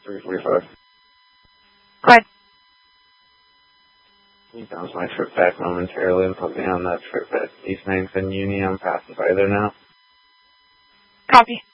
345. Go ahead. Can you bounce my trip back momentarily and put me on that trip at East Langston Uni? I'm passing by there now. Copy.